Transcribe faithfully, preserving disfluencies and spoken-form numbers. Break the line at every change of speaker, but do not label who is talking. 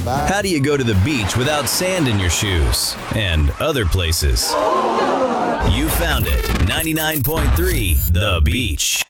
How do you go to the beach without sand in your shoes? And other places. You found it. ninety-nine point three The Beach.